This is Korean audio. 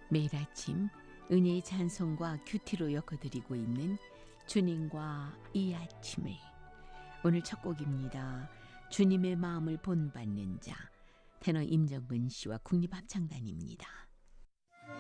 매일 아침 은혜의 찬송과 큐티로 엮어드리고 있는 주님과 이 아침을, 오늘 첫 곡입니다. 주님의 마음을 본받는 자, 테너 임정근 씨와 국립합창단입니다.